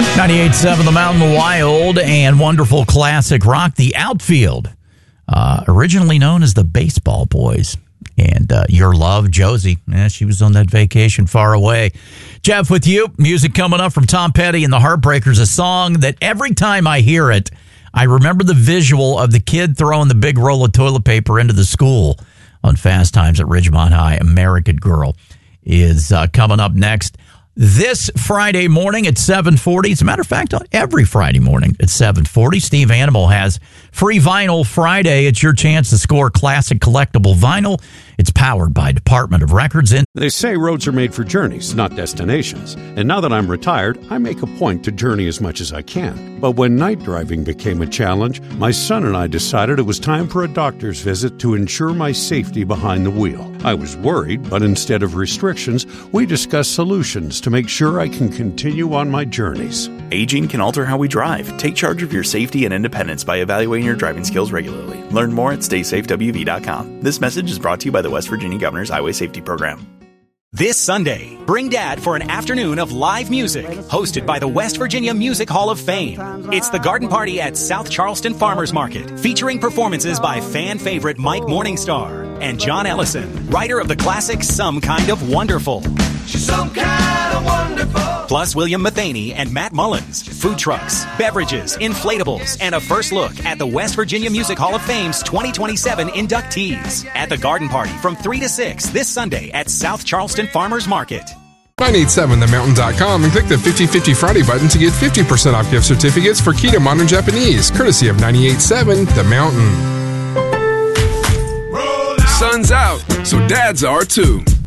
98.7 The Mountain Wild and wonderful classic rock, The Outfield, originally known as the Baseball Boys. And Your Love, Josie, she was on that vacation far away. Jeff, with you, music coming up from Tom Petty and the Heartbreakers, a song that every time I hear it, I remember the visual of the kid throwing the big roll of toilet paper into the school on Fast Times at Ridgemont High. American Girl is coming up next. This Friday morning at 7:40. As a matter of fact, every Friday morning at 7:40, Steve Animal has Free Vinyl Friday. It's your chance to score classic collectible vinyl. It's powered by Department of Records. They say roads are made for journeys, not destinations. And now that I'm retired, I make a point to journey as much as I can. But when night driving became a challenge, my son and I decided it was time for a doctor's visit to ensure my safety behind the wheel. I was worried, but instead of restrictions, we discussed solutions to make sure I can continue on my journeys. Aging can alter how we drive. Take charge of your safety and independence by evaluating your driving skills regularly. Learn more at StaySafeWV.com. This message is brought to you by the West Virginia Governor's Highway Safety Program. This Sunday, bring Dad for an afternoon of live music, hosted by the West Virginia Music Hall of Fame. It's the Garden Party at South Charleston Farmers Market, featuring performances by fan favorite Mike Morningstar and John Ellison, writer of the classic Some Kind of Wonderful. She's some kind of wonderful. Plus William Mathaney and Matt Mullins, food trucks, beverages, inflatables, and a first look at the West Virginia Music Hall of Fame's 2027 inductees at the Garden Party from 3 to 6 this Sunday at South Charleston Farmers Market. 987themountain.com and click the 50/50 Friday button to get 50% off gift certificates for Kita Modern Japanese, courtesy of 98.7 The Mountain. Sun's out, so dads are too.